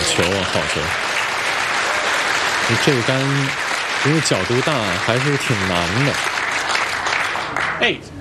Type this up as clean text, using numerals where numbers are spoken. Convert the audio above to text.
球啊，好球！这个杆因为角度大，还是挺难的。 8